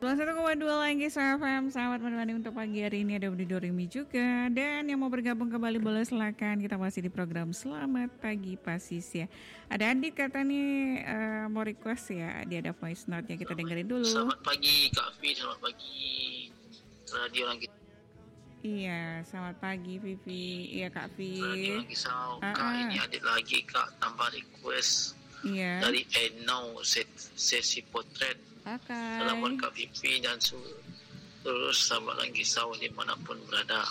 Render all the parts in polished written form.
101,2 lagi FM. Selamat menemani untuk pagi hari ini. Ada Budi Dorimi juga. Dan yang mau bergabung kembali boleh silakan. Kita masih di program Selamat Pagi Pasis ya. Ada Adit kata nih mau request ya. Dia ada voice note yang kita dengerin dulu. Selamat pagi Kak Fi, selamat pagi Radio Langit. Iya, selamat pagi Vivi. Iya Kak Fi. Radio Langit Sau. Kak, ini Adit lagi Kak, tambah request. Iya. Dari Eno sesi potret. Okay. Selamat Kak Vivi dan seluruh sahabat Langgisau dimanapun berada.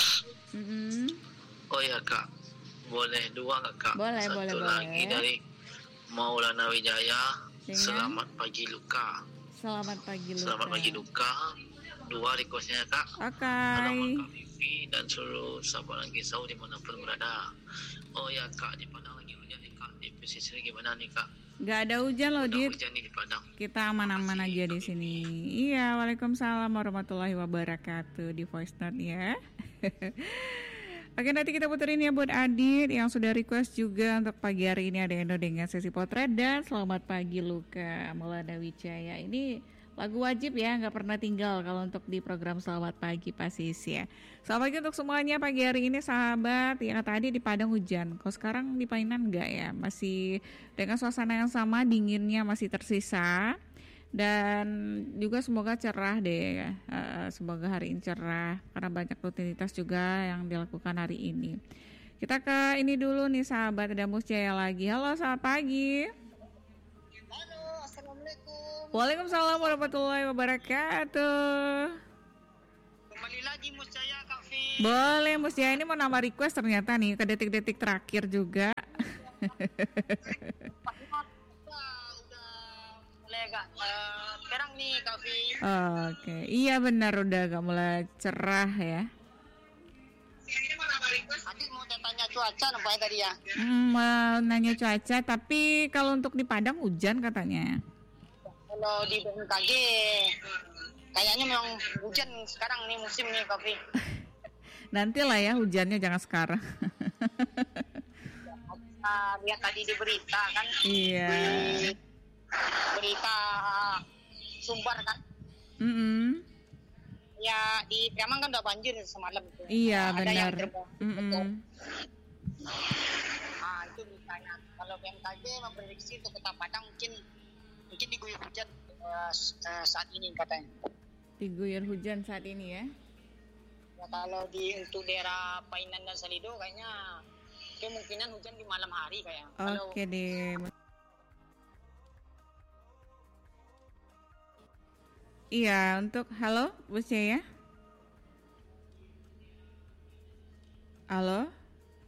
Oh ya Kak, boleh dua nggak Kak? Boleh, Satu boleh, lagi boleh. dari Maulana Wijaya. Dengan? Selamat pagi Luka. Selamat pagi Luka. Selamat pagi Luka. Dua requestnya Kak. Oke. Selamat Kak Vivi dan seluruh sahabat Langgisau dimanapun berada. Oh ya Kak, di Padang lagi hujan nih Kak. Di pesisir gimana nih Kak? Gak ada hujan loh, Dit. Hujan nih di Padang. Kita aman-aman aja di sini. Iya, waalaikumsalam warahmatullahi wabarakatuh di voice note ya. Oke, nanti kita puterin ya buat Adit yang sudah request juga untuk pagi hari ini ada Endo dengan sesi potret dan selamat pagi Luka Maulana Wijaya. Ini lagu wajib ya, nggak pernah tinggal kalau untuk di program Selamat Pagi Pasis ya. Selamat pagi untuk semuanya pagi hari ini sahabat. Yang tadi di Padang hujan, kalau sekarang di Painan enggak ya, masih dengan suasana yang sama, dinginnya masih tersisa. Dan juga semoga cerah deh ya. Semoga hari ini cerah karena banyak rutinitas juga yang dilakukan hari ini. Kita ke ini dulu nih sahabat, ada Musjaya lagi. Halo, selamat pagi. Halo, assalamualaikum. Waalaikumsalam warahmatullahi wabarakatuh. Kembali lagi Musjaya Kak Fi. Boleh Musjaya, ini mau nambah request ternyata nih ke detik-detik terakhir juga. Udah mulai agak terang nih Kak Fi. Oke, iya benar udah agak mulai cerah ya. Adik mau tanya cuaca nampaknya tadi ya. Mau nanya cuaca, tapi kalau untuk di Padang hujan katanya. Kalau di BMKG kayaknya memang hujan sekarang nih musim nih Kak Fi. Nantilah ya hujannya, jangan sekarang. Lihat tadi di berita kan. Iya. Berita Sumbar kan. Ya di Priamang kan udah banjir semalam itu. Iya Ada benar. yang terbang. Itu beritanya. Kalau BMKG memprediksi untuk Kota Padang mungkin diguyur hujan saat ini katanya. Diguyur hujan saat ini ya. Ya, kalau untuk daerah Painan dan Salido kayaknya kemungkinan hujan di malam hari kayaknya. Oke deh. Iya, untuk halo, Bu ya. Halo.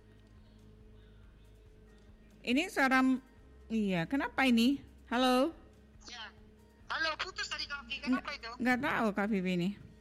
Ini suara iya, kenapa ini? Halo. Ya. Halo, putus tadi Kak Fi. Kenapa itu? Nggak tahu Kak Vivi ini.